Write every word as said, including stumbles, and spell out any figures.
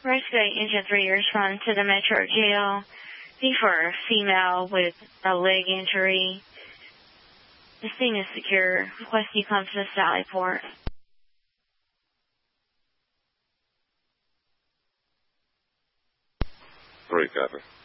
Rescue Agent three, respond to the Metro Jail. Be for a female with a leg injury. The scene is secure. Request you come to the Sally Port. Three, copy.